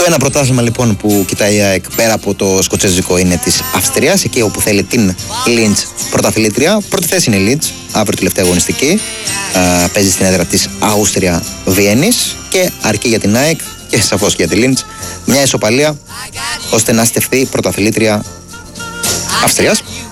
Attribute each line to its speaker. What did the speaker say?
Speaker 1: Το ένα πρωτάθλημα λοιπόν που κοιτάει η ΑΕΚ πέρα από το σκοτσέζικο είναι της Αυστρίας, εκεί όπου θέλει την Λίντς πρωταθλήτρια. Πρώτη θέση είναι η Λίντς, αύριο τελευταία αγωνιστική. Παίζει στην έδρα της Άουστρια Βιέννης και αρκεί για την ΑΕΚ και σαφώς για τη Λίντς μια ισοπαλία ώστε να στεφθεί πρωταθλήτρια Αυστρίας.